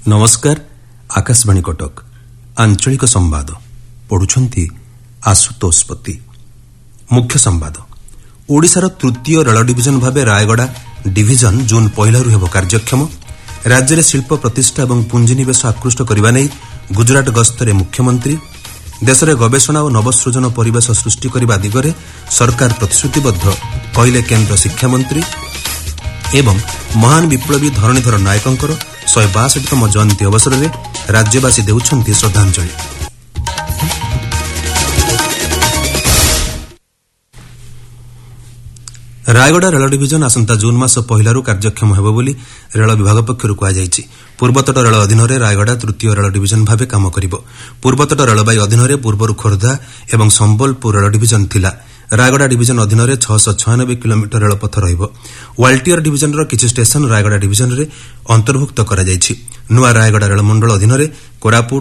नमस्कार आकाशवाणी कटक आंचलिक संवाद पढ़ुछंती आशुतोष पति। मुख्य संवाद ओडिशार तृतीय रेल डिविजन भावे रायगड़ा डिविजन जून 1 हेब कार्यक्षम। राज्य में शिल्प प्रतिष्ठा और पुंजीनिवेश आकृष्ट करने नहीं गुजरात गस्तरे मुख्यमंत्री। देश में गवेषणा और नवसृजन परिवेश सृष्टि करने दिगरे सरकार प्रतिश्रुतिबद्ध कहले केन्द्र शिक्षा मंत्री। एवं महान विप्लवी धरणीधर नायकंकर 162तम जयंती अवसर में राज्यवासी देउछंती श्रद्धांजलि। रायगड़ा रेल डिविजन आसंता जून मास 1 कार्यक्षम हेब बोली रेल विभाग पक्षर कहुଯାଇଛି। पूर्वतट रेल अधीन रायगड़ा तृतीय रेल डिविजन भाव काम करिब। पूर्वतट रेलवाई अधीन पूर्वर खोर्धा एवं संबलपुर रेल डिविजन थिला। रायगड़ा डिविजन अधीन 696 किलोमीटर रेलपथ रहिब। वाल्टियर डिविजन किछि स्टेशन रायगड़ा डिविजन रे अंतर्भुक्त करा जायछि। नुआ रायगड़ा रेल मंडल अधीन कोरापुट